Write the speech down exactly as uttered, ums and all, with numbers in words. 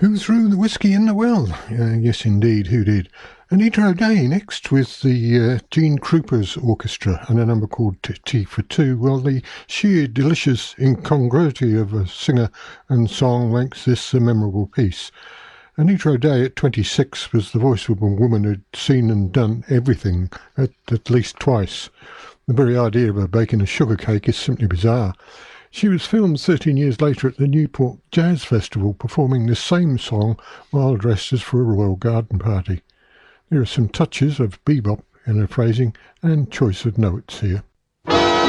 Who threw the whiskey in the well? Uh, yes, indeed, who did? Anita O'Day next with the uh, Gene Krupa's Orchestra and a number called T, T for Two. Well, the sheer delicious incongruity of a singer and song makes this a memorable piece. Anita O'Day at twenty-six was the voice of a woman who'd seen and done everything at, at least twice. The very idea of her baking a sugar cake is simply bizarre. She was filmed thirteen years later at the Newport Jazz Festival performing the same song while dressed as for a royal garden party. There are some touches of bebop in her phrasing and choice of notes here.